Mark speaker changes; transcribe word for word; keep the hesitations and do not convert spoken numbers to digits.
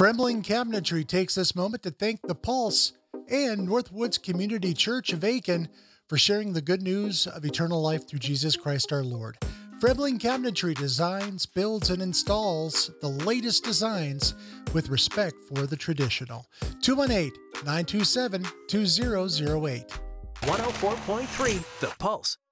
Speaker 1: Fremling Cabinetry takes this moment to thank The Pulse and Northwoods Community Church of Aiken for sharing the good news of eternal life through Jesus Christ our Lord. Fremling Cabinetry designs, builds, and installs the latest designs with respect for the traditional. two one eight, nine two seven, two zero zero eight.
Speaker 2: one oh four point three The Pulse.